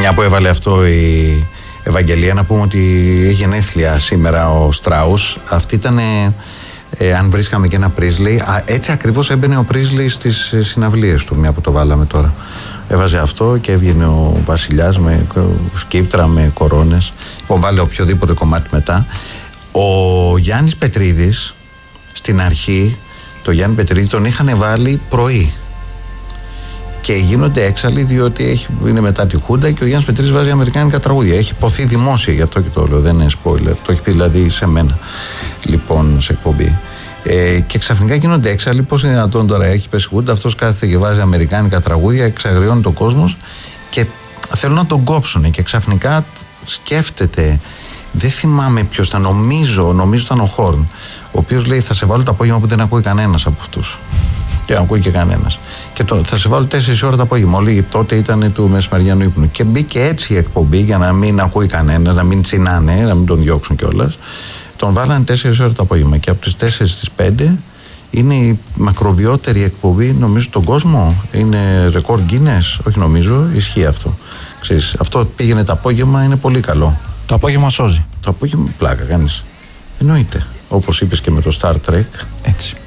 Μια που έβαλε αυτό η Ευαγγελία, να πούμε ότι έχει γενέθλια σήμερα ο Στράους. Αυτή ήταν, αν βρίσκαμε και ένα Πρίσλι, έτσι ακριβώς έμπαινε ο Πρίσλι στις συναυλίες του, μια που το βάλαμε τώρα. Έβαζε αυτό και έβγαινε ο βασιλιάς με σκύπτρα, με κορώνες. Λοιπόν, βάλε οποιοδήποτε κομμάτι μετά. Ο Γιάννης Πετρίδης, στην αρχή, το Γιάννη Πετρίδη τον είχαν βάλει πρωί. Και γίνονται έξαλλοι διότι είναι μετά τη Χούντα και ο Γιάννης Πετρίδης βάζει αμερικάνικα τραγούδια. Έχει υποθεί δημόσια, γι' αυτό και το λέω, δεν είναι spoiler. Το έχει πει δηλαδή σε μένα, λοιπόν, σε εκπομπή. Και ξαφνικά γίνονται έξαλλοι. Πώς είναι δυνατόν τώρα, έχει πέσει Χούντα, αυτός κάθεται και βάζει αμερικάνικα τραγούδια, εξαγριώνει τον κόσμο και θέλουν να τον κόψουν. Και ξαφνικά σκέφτεται, δεν θυμάμαι ποιος ήταν, νομίζω ήταν ο Χόρν, ο οποίος λέει: θα σε βάλω το απόγευμα που δεν ακούει κανένας από αυτούς. Και δεν ακούει και κανένας. Και θα σε βάλω 4 ώρα το απόγευμα. Όλοι τότε ήταν του μεσημεριανού ύπνου. Και μπήκε έτσι η εκπομπή για να μην ακούει κανένας, να μην τσινάνε, να μην τον διώξουν κιόλας. Τον βάλανε 4 ώρα το απόγευμα. Και από τις 4 στις 5 είναι η μακροβιότερη εκπομπή, νομίζω, στον κόσμο. Είναι ρεκόρ Guinness. Όχι, νομίζω, ισχύει αυτό. Ξέρεις, αυτό πήγαινε το απόγευμα, είναι πολύ καλό. Το απόγευμα σώζει. Το απόγευμα, πλάκα κάνεις. Εννοείται. Όπως είπες και με το Star Trek. Έτσι.